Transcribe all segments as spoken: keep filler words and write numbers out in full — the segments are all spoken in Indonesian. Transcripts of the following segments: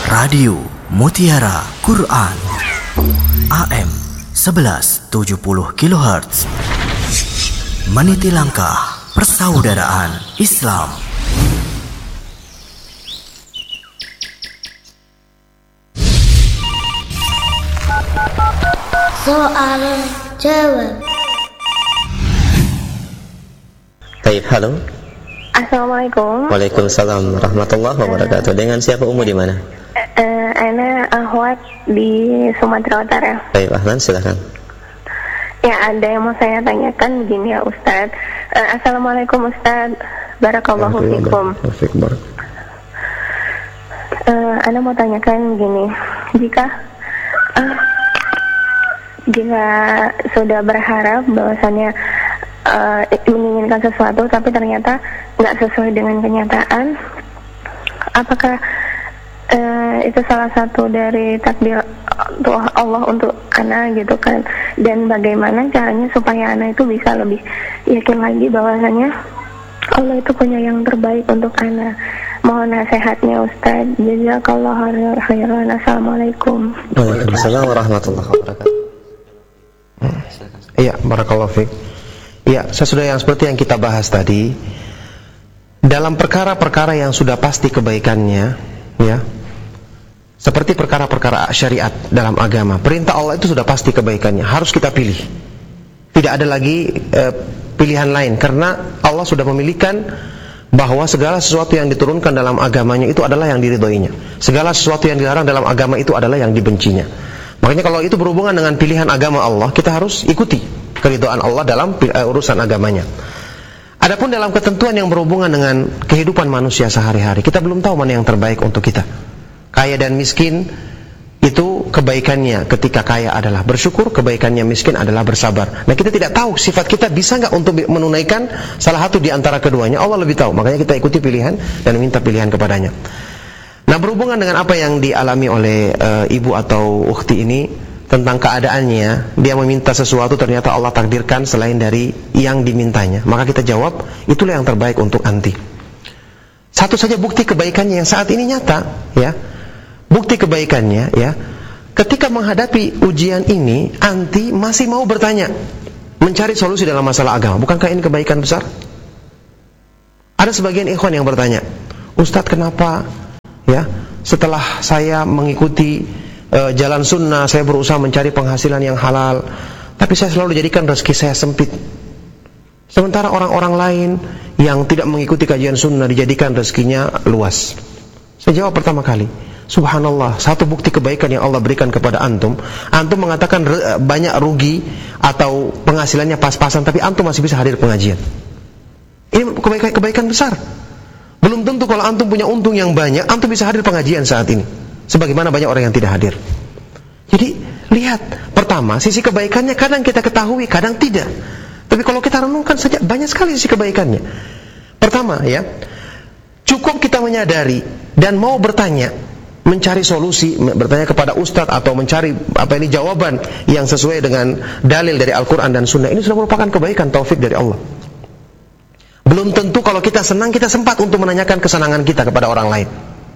Radio Mutiara Quran A M sebelas tujuh puluh kilohertz, meniti langkah persaudaraan Islam. Soal jawab. Baik, halo. Assalamualaikum. Waalaikumsalam warahmatullahi wabarakatuh. Dengan siapa Umu di mana? Uh, Ana Ahwat di Sumatera Utara. Baik, ahlan, silakan. Ya, ada yang mau saya tanyakan begini ya Ustaz. Uh, Assalamualaikum Ustaz. Barakallahu fikum. Uh, Ana mau tanyakan begini. Jika uh, jika sudah berharap bahwasannya uh, menginginkan sesuatu tapi ternyata nggak sesuai dengan kenyataan, apakah uh, itu salah satu dari takdir Allah untuk ana gitu kan? Dan bagaimana caranya supaya ana itu bisa lebih yakin lagi bahwasanya Allah itu punya yang terbaik untuk ana? Mohon nasihatnya Ustaz. Jazakallahu khairan. Assalamualaikum. Waalaikumsalam warahmatullahi wabarakatuh. Iya, barakallahu fiik. Iya, sesudah yang seperti yang kita bahas tadi, dalam perkara-perkara yang sudah pasti kebaikannya, ya, seperti perkara-perkara syariat dalam agama, perintah Allah itu sudah pasti kebaikannya, harus kita pilih. Tidak ada lagi eh, pilihan lain, karena Allah sudah memilihkan bahwa segala sesuatu yang diturunkan dalam agamanya itu adalah yang diridhoinya. Segala sesuatu yang dilarang dalam agama itu adalah yang dibencinya. Makanya kalau itu berhubungan dengan pilihan agama Allah, kita harus ikuti keridhaan Allah dalam uh, urusan agamanya. Adapun dalam ketentuan yang berhubungan dengan kehidupan manusia sehari-hari, kita belum tahu mana yang terbaik untuk kita. Kaya dan miskin itu kebaikannya ketika kaya adalah bersyukur, kebaikannya miskin adalah bersabar. Nah, kita tidak tahu sifat kita bisa nggak untuk menunaikan salah satu di antara keduanya. Allah lebih tahu. Makanya kita ikuti pilihan dan minta pilihan kepadanya. Nah, berhubungan dengan apa yang dialami oleh uh, ibu atau ukhti ini tentang keadaannya, dia meminta sesuatu ternyata Allah takdirkan selain dari yang dimintanya, maka kita jawab, itulah yang terbaik untuk anti. Satu saja bukti kebaikannya yang saat ini nyata, ya. Bukti kebaikannya, ya. Ketika menghadapi ujian ini, anti masih mau bertanya, mencari solusi dalam masalah agama. Bukankah ini kebaikan besar? Ada sebagian ikhwan yang bertanya, Ustadz, kenapa, ya, setelah saya mengikuti uh, jalan sunnah, saya berusaha mencari penghasilan yang halal, tapi saya selalu dijadikan rezeki saya sempit. Sementara orang-orang lain yang tidak mengikuti kajian sunnah dijadikan rezekinya luas. Saya jawab pertama kali, subhanallah, satu bukti kebaikan yang Allah berikan kepada antum. Antum mengatakan re, banyak rugi atau penghasilannya pas-pasan, tapi antum masih bisa hadir pengajian. Ini kebaikan, kebaikan besar. Belum tentu kalau antum punya untung yang banyak, antum bisa hadir pengajian saat ini. Sebagaimana banyak orang yang tidak hadir. Jadi, lihat. Pertama, sisi kebaikannya kadang kita ketahui, kadang tidak. Tapi kalau kita renungkan saja, banyak sekali sisi kebaikannya. Pertama, ya, cukup kita menyadari dan mau bertanya, mencari solusi, bertanya kepada ustadz atau mencari apa ini jawaban yang sesuai dengan dalil dari Al-Quran dan Sunnah. Ini sudah merupakan kebaikan, taufik dari Allah. Belum tentu kalau kita senang, kita sempat untuk menanyakan kesenangan kita kepada orang lain.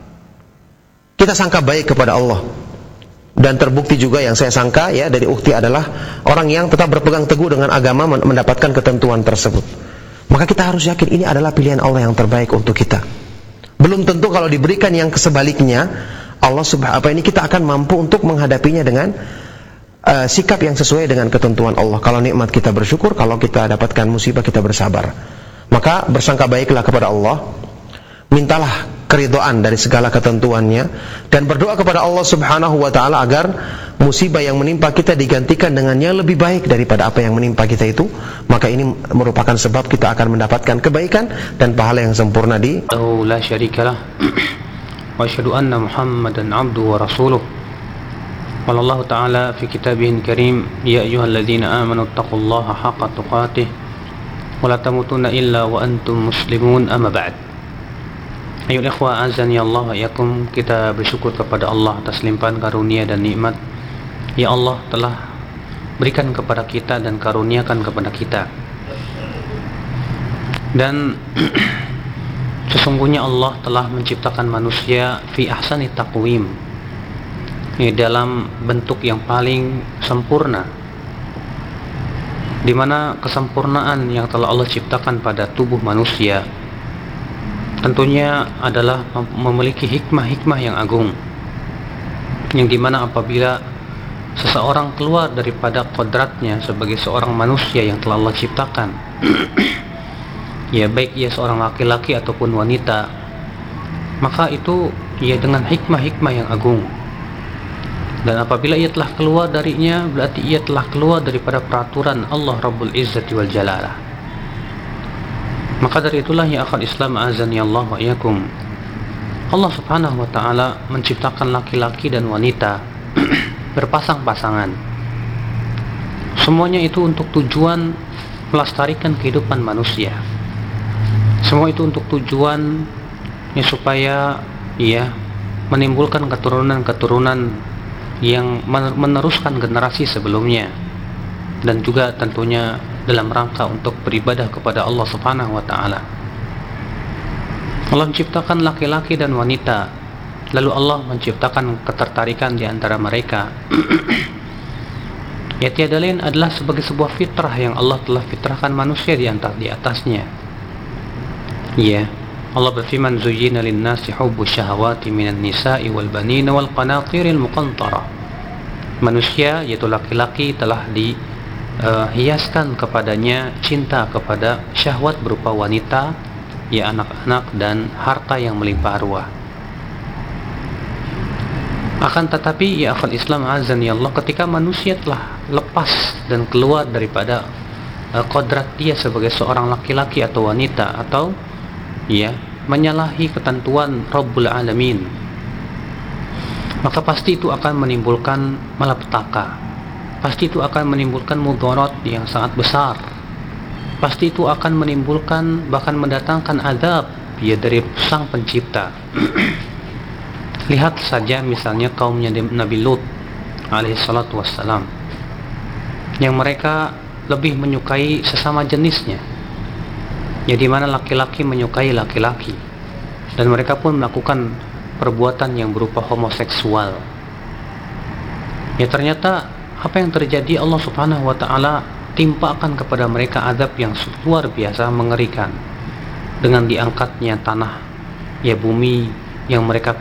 Kita sangka baik kepada Allah. Dan terbukti juga yang saya sangka, ya, dari ukhti adalah orang yang tetap berpegang teguh dengan agama, mendapatkan ketentuan tersebut. Maka kita harus yakin ini adalah pilihan Allah yang terbaik untuk kita. Belum tentu kalau diberikan yang sebaliknya, Allah subhanahu apa ini kita akan mampu untuk menghadapinya dengan uh, sikap yang sesuai dengan ketentuan Allah. Kalau nikmat kita bersyukur, kalau kita dapatkan musibah kita bersabar. Maka bersangka baiklah kepada Allah, mintalah keridhaan dari segala ketentuannya, dan berdoa kepada Allah subhanahu wa ta'ala agar musibah yang menimpa kita digantikan dengan yang lebih baik daripada apa yang menimpa kita itu. Maka ini merupakan sebab kita akan mendapatkan kebaikan dan pahala yang sempurna di la syarikalah wa asyhadu anna Muhammadan abduhu wa rasuluh. Qala Allah ta'ala fi kitabihil karim, ya ayyuhalladzina amanu taqullaha haqqa tuqatih wa la tamutunna illa wa antum muslimun, amma ba'd. Ayo ikhwah azan ya Allah yakum, kita bersyukur kepada Allah atas limpahan karunia dan nikmat ya Allah telah berikan kepada kita dan karuniakan kepada kita. Dan Sesungguhnya Allah telah menciptakan manusia fi ahsani taqwim, ini dalam bentuk yang paling sempurna, di mana kesempurnaan yang telah Allah ciptakan pada tubuh manusia tentunya adalah memiliki hikmah-hikmah yang agung, yang dimana apabila seseorang keluar daripada kodratnya sebagai seorang manusia yang telah Allah ciptakan, ya baik ia seorang laki-laki ataupun wanita, maka itu ia dengan hikmah-hikmah yang agung. Dan apabila ia telah keluar darinya, berarti ia telah keluar daripada peraturan Allah Rabbul Izzati wal Jalalah. Maka dari itulah ya akhal Islam azani Allah wa iyakum, Allah subhanahu wa ta'ala menciptakan laki-laki dan wanita berpasang-pasangan. Semuanya itu untuk tujuan melestarikan kehidupan manusia. Semua itu untuk tujuan ya, supaya ya menimbulkan keturunan-keturunan yang meneruskan generasi sebelumnya, dan juga tentunya dalam rangka untuk beribadah kepada Allah Subhanahu wa taala. Allah menciptakan laki-laki dan wanita, lalu Allah menciptakan ketertarikan di antara mereka. Ya tiada lain adalah sebagai sebuah fitrah yang Allah telah fitrahkan manusia di atas di atasnya. Ya, Allah berfirman, zuyyina lin-nasi hubbu syahawati minan nisa'i wal banina wal qanatiril muqantara. Manusia yaitu laki-laki telah dihiaskan uh, kepadanya cinta kepada syahwat berupa wanita, ya anak-anak dan harta yang melimpah ruah. Akan tetapi ya akhal Islam azan ya Allah, ketika manusia telah lepas dan keluar daripada uh, kodrat dia sebagai seorang laki-laki atau wanita, atau ya menyalahi ketentuan Rabbul Alamin, maka pasti itu akan menimbulkan malapetaka, pasti itu akan menimbulkan mudarat yang sangat besar, pasti itu akan menimbulkan bahkan mendatangkan azab ya dari sang pencipta. Lihat saja misalnya kaumnya Nabi Lut alaihi salatu wassalam, yang mereka lebih menyukai sesama jenisnya, ya di mana laki-laki menyukai laki-laki, dan mereka pun melakukan perbuatan yang berupa homoseksual. Ya ternyata apa yang terjadi, Allah Subhanahu wa taala timpakan kepada mereka azab yang luar biasa mengerikan dengan diangkatnya tanah ya bumi yang mereka